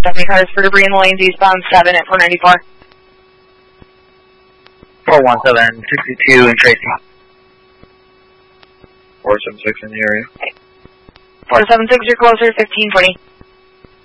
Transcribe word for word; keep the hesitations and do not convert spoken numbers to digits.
seventy cars for debris in the lanes eastbound seven at four ninety-four. four one seven, sixty-two in Tracy. four seven six in the area. four seven six, you're closer, fifteen twenty.